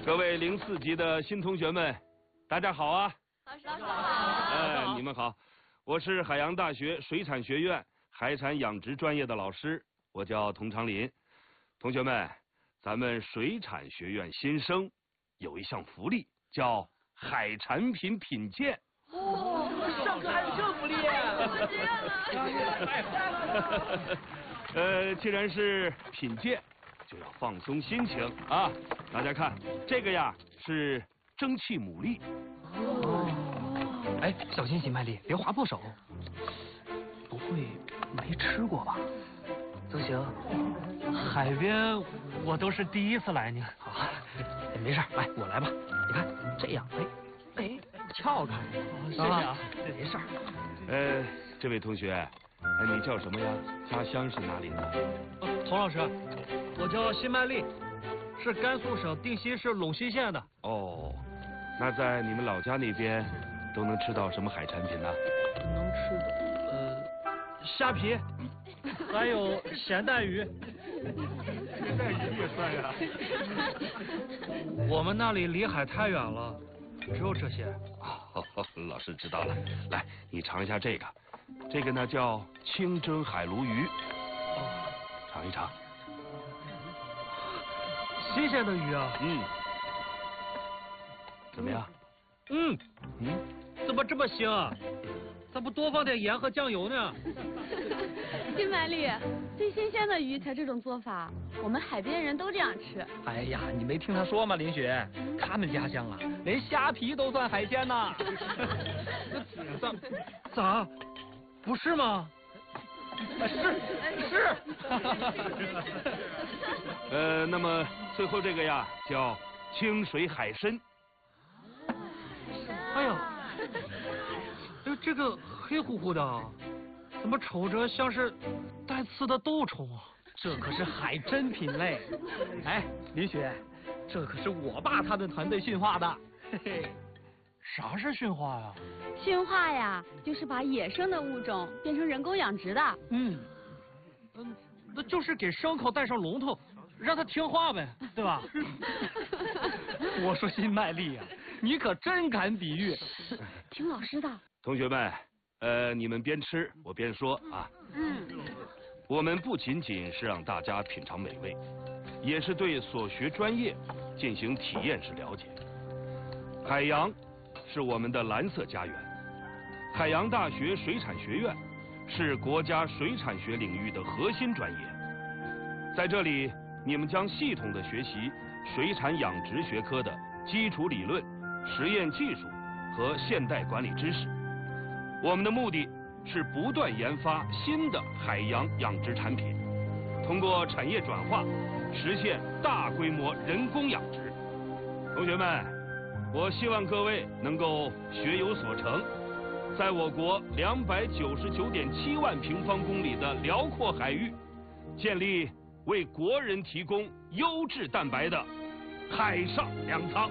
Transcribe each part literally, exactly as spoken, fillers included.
各位零四级的新同学们，大家好啊！ 老师好。 哎，你们好，我是海洋大学水产学院海产养殖专业的老师，我叫童长林。同学们，咱们水产学院新生有一项福利，叫海产品品鉴。 哦，上课还有这福利！ 呃，既然是品鉴，就要放松心情啊！大家看，这个呀是蒸汽牡蛎。 哦，哎，小心新麦粒，别划破手。不会没吃过吧？曾行， 海边我都是第一次来呢。 好，没事，来我来吧。你看这样，哎哎，撬开。 谢谢啊， 没事。 呃，这位同学，哎，你叫什么呀？家乡是哪里的？ 呃，童老师，我叫辛麦丽，是甘肃省定西市陇西县的。 哦，那在你们老家那边都能吃到什么海产品呢？ 能吃的，呃，虾皮，还有咸带鱼。 咸带鱼也算呀。 我们那里离海太远了，只有这些。 哦，老师知道了。来，你尝一下这个，这个呢叫清蒸海鲈鱼。哦，尝一尝。 新鲜的鱼啊。 嗯。怎么样？ 嗯嗯， 怎么这么腥啊？咋不多放点盐和酱油呢？ 金麦丽，最新鲜的鱼才这种做法，我们海边人都这样吃。 哎呀，你没听他说吗，林雪？他们家乡啊，连虾皮都算海鲜呢。 咋咋？不是吗？ 是是。 呃，那么最后这个呀叫清水海参。 哎呀，哎，这个黑乎乎的，怎么瞅着像是带刺的豆虫啊？ 这可是海珍品类。哎，林雪，这可是我爸他们团队驯化的。嘿嘿， 啥是驯化呀？ 驯化呀，就是把野生的物种变成人工养殖的。 嗯，嗯，那就是给牲口戴上龙头，让它听话呗，对吧？ 我说辛麦丽啊，你可真敢比喻。 听老师的。 同学们，呃，你们边吃我边说啊。 嗯。 我们不仅仅是让大家品尝美味，也是对所学专业进行体验式了解。海洋是我们的蓝色家园，海洋大学水产学院是国家水产学领域的核心专业。在这里，你们将系统的学习水产养殖学科的基础理论、实验技术和现代管理知识。我们的目的是不断研发新的海洋养殖产品，通过产业转化，实现大规模人工养殖。同学们，我希望各位能够学有所成，在我国两百九十九点七万平方公里的辽阔海域，建立为国人提供优质蛋白的海上粮仓。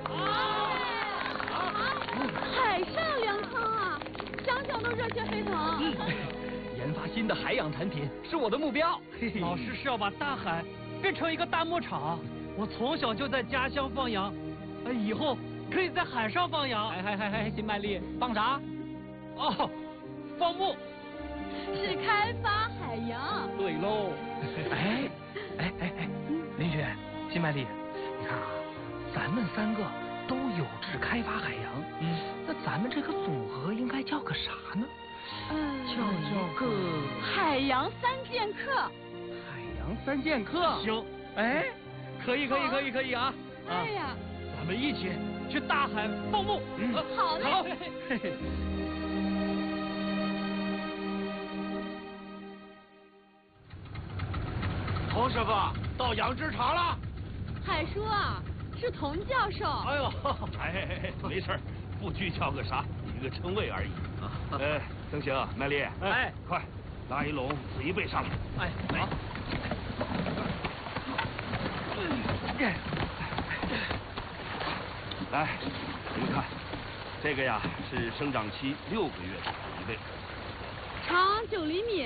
海上粮仓啊，想想都热血沸腾。 嗯，研发新的海洋产品是我的目标。 老师是要把大海变成一个大牧场。我从小就在家乡放羊，哎，以后可以在海上放羊。 哎哎哎哎，辛麦丽，放啥？ 哦，放牧。 是开发海洋。 对喽。哎哎哎哎，林雪，辛麦丽，你看啊，咱们三个都有志开发海洋。嗯，那咱们这个组合应该叫个啥呢？ 嗯， 叫一个海洋三剑客。 海洋三剑客。 行， 哎，可以可以可以可以啊！ 哎呀， 咱们一起去大海放牧。 嗯， 好嘞。 好。嘿嘿。 童师傅到养殖场了。 海叔啊，是童教授。 哎呦， 哎，没事，不拘叫个啥，一个称谓而已。呃，曾行，麦丽， 哎， 快拉一笼子一贝上来。 哎，好。 来，你们看，这个呀是生长期六个月的子一贝， 长九厘米。